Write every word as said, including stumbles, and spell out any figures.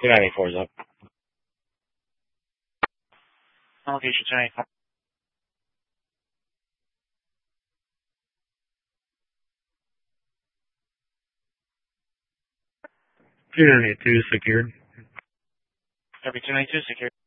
two ninety-four is up. Location two ninety-four. two ninety-two secured. Copy two ninety-two, secured.